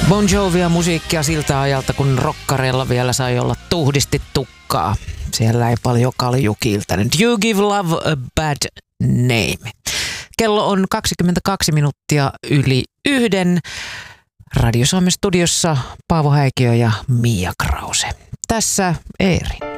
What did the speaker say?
Bon Jovia musiikkia siltä ajalta, kun rokkareilla vielä sai olla tuhdisti tukkaa. Siellä ei paljon kalju kiiltänyt. You give love a bad name. Kello on 22 minuuttia yli 1. Radio Suomen studiossa Paavo Häikiö ja Mia Krause. Tässä Eeri.